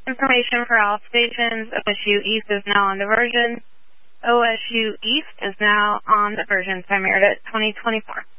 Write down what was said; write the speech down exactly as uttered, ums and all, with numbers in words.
Information for all stations. O S U East is now on diversion. O S U East is now on diversion. Time aired at twenty twenty-four.